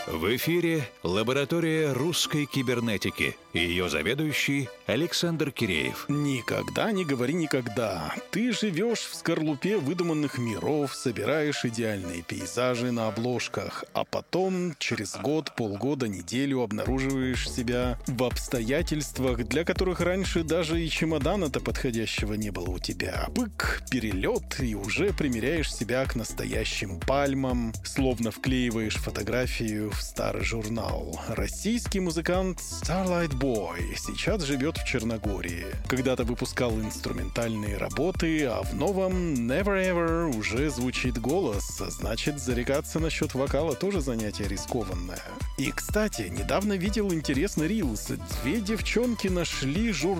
В эфире лаборатория русской кибернетики. Ее заведующий Александр Киреев. Никогда не говори никогда. Ты живешь в скорлупе выдуманных миров, собираешь идеальные пейзажи на обложках, а потом через год, полгода, неделю обнаруживаешь себя в обстоятельствах, для которых раньше даже и чемодана-то подходящего не было у тебя. Пык, перелет, и уже примеряешь себя к настоящим пальмам, словно вклеиваешь фотографию в старый журнал. Российский музыкант Starlight Boy сейчас живет в Черногории. Когда-то выпускал инструментальные работы, а в новом Never Ever уже звучит голос, а значит, зарекаться насчет вокала тоже занятие рискованное. И, кстати, недавно видел интересный рилс. Две девчонки нашли журнал